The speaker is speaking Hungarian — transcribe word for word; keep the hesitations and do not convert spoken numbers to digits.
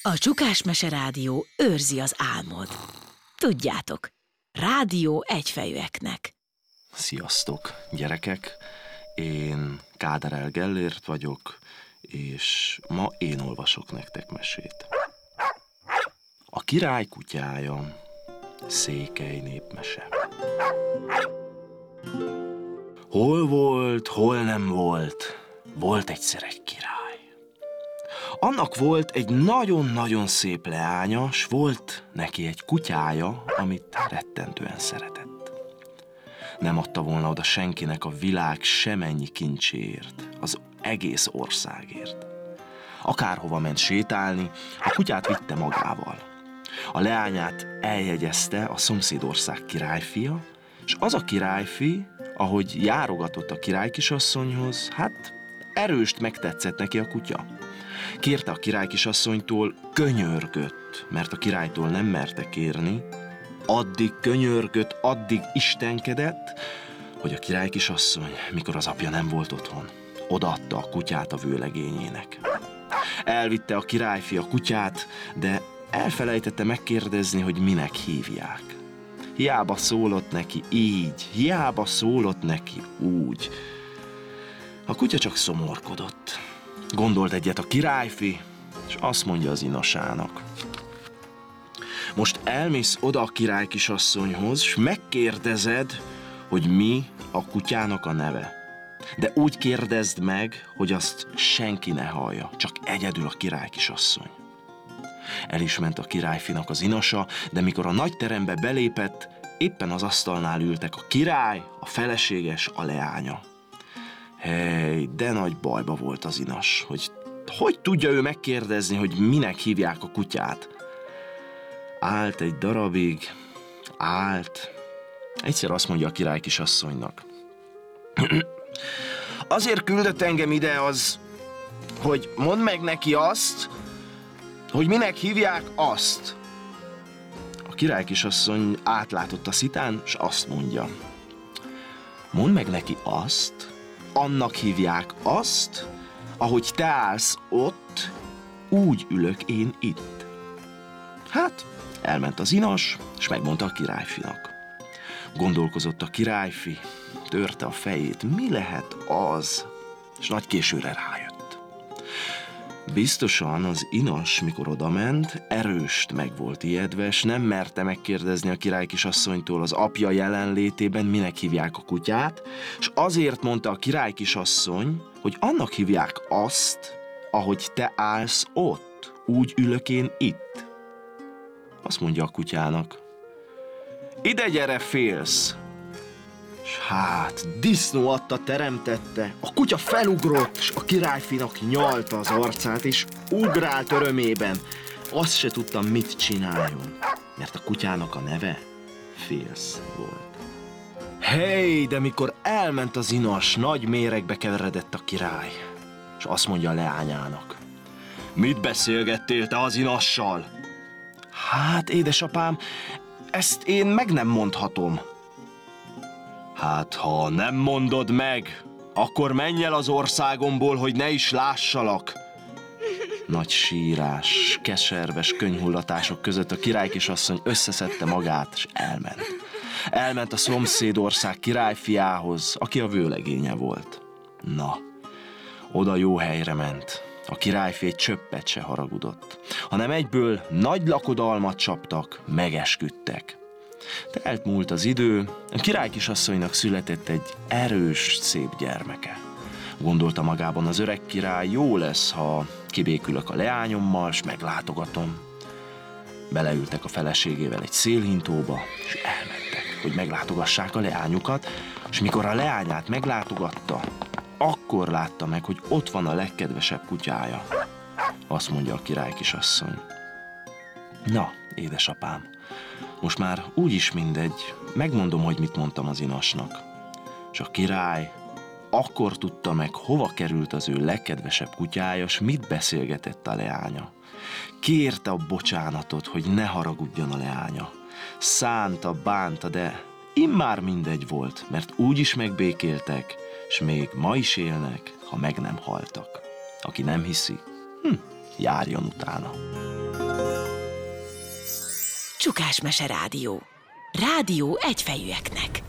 A Csukásmese Rádió őrzi az álmod. Tudjátok, rádió egyfejűeknek. Sziasztok, gyerekek! Én Káderel Gellért vagyok, és ma én olvasok nektek mesét. A király kutyája, székely népmese. Hol volt, hol nem volt, volt egyszer egy király. Annak volt egy nagyon-nagyon szép leánya, s volt neki egy kutyája, amit rettentően szeretett. Nem adta volna oda senkinek a világ semennyi kincséért, az egész országért. Akárhova ment sétálni, a kutyát vitte magával. A leányát eljegyezte a szomszédország királyfia, és az a királyfi, ahogy járogatott a királykisasszonyhoz, hát erőst megtetszett neki a kutya. Kérte a királykisasszonytól, könyörgött, mert a királytól nem merte kérni, addig könyörgött, addig istenkedett, hogy a királykisasszony, mikor az apja nem volt otthon, odaadta a kutyát a vőlegényének. Elvitte a királyfi a kutyát, de elfelejtette megkérdezni, hogy minek hívják. Hiába szólott neki így, hiába szólott neki úgy. A kutya csak szomorkodott. Gondolt egyet a királyfi, és azt mondja az inasának. Most elmész oda a királykisasszonyhoz, és megkérdezed, hogy mi a kutyának a neve. De úgy kérdezd meg, hogy azt senki ne hallja, csak egyedül a királykisasszony. El is ment a királyfinak az inasa, de mikor a nagy terembe belépett, éppen az asztalnál ültek a király, a feleséges, a leánya. Hely, de nagy bajba volt az inas, hogy hogy tudja ő megkérdezni, hogy minek hívják a kutyát. Állt egy darabig, állt. Egyszer azt mondja a király kisasszonynak. Azért küldött engem ide az, hogy mondd meg neki azt, hogy minek hívják azt. A király kisasszony átlátott a szitán, és azt mondja. Mondd meg neki azt, annak hívják azt, ahogy te állsz ott, úgy ülök én itt. Hát, elment az inas, és megmondta a királyfinak. Gondolkozott a királyfi, törte a fejét, mi lehet az, és nagy későre rájött. Biztosan az inas, mikor odament, erőst meg volt ijedve, és nem merte megkérdezni a királykisasszonytól az apja jelenlétében, minek hívják a kutyát, és azért mondta a királykisasszony, hogy annak hívják azt, ahogy te állsz ott, úgy ülök én itt. Azt mondja a kutyának, ide gyere, félsz! És hát, disznó adta teremtette, a kutya felugrott, és a királyfinak nyalta az arcát, és ugrált örömében. Azt se tudtam, mit csináljon, mert a kutyának a neve Félsz volt. Hey, de mikor elment az inas, nagy méregbe keveredett a király, és azt mondja a leányának. Mit beszélgettél te az inassal? Hát, édesapám, ezt én meg nem mondhatom. Hát, ha nem mondod meg, akkor menj el az országomból, hogy ne is lássalak. Nagy sírás, keserves könyhullatások között a királykisasszony összeszedte magát, és elment. Elment a szomszédország királyfiához, aki a vőlegénye volt. Na, oda jó helyre ment. A királyfi egy csöppet se haragudott, hanem egyből nagy lakodalmat csaptak, megesküdtek. Telt múlt az idő, a királykisasszonynak született egy erős, szép gyermeke. Gondolta magában az öreg király, jó lesz, ha kibékülök a leányommal, s meglátogatom. Beleültek a feleségével egy szélhintóba, és elmentek, hogy meglátogassák a leányukat, és mikor a leányát meglátogatta, akkor látta meg, hogy ott van a legkedvesebb kutyája. Azt mondja a királykisasszony. Na, édesapám, most már úgyis mindegy, megmondom, hogy mit mondtam az inasnak. És a király akkor tudta meg, hova került az ő legkedvesebb kutyája, s mit beszélgetett a leánya. Kérte a bocsánatot, hogy ne haragudjon a leánya. Szánta, bánta, de immár mindegy volt, mert úgyis megbékéltek, s még ma is élnek, ha meg nem haltak. Aki nem hiszi, hm, járjon utána. Csukás Mese Rádió. Rádió egyfejűeknek.